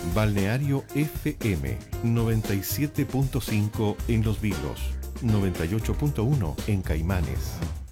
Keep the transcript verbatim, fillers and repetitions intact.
Balneario F M noventa y siete punto cinco en Los Vilos, noventa y ocho punto uno en Caimanes.